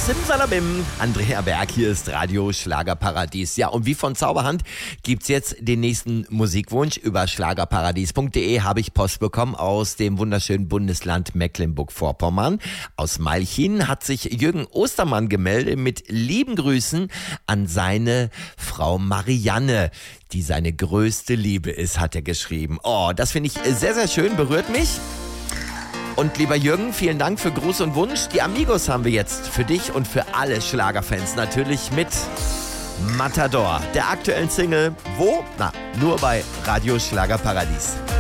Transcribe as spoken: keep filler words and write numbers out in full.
Simsalabim, Andrea Berg, hier ist Radio Schlagerparadies. Ja, und wie von Zauberhand gibt's jetzt den nächsten Musikwunsch. Über schlagerparadies punkt de habe ich Post bekommen aus dem wunderschönen Bundesland Mecklenburg-Vorpommern. Aus Malchin hat sich Jürgen Ostermann gemeldet mit lieben Grüßen an seine Frau Marianne, die seine größte Liebe ist, hat er geschrieben. Oh, das finde ich sehr, sehr schön, berührt mich. Und lieber Jürgen, vielen Dank für Gruß und Wunsch. Die Amigos haben wir jetzt für dich und für alle Schlagerfans natürlich mit Matador, der aktuellen Single. Wo? Na, nur bei Radio Schlagerparadies.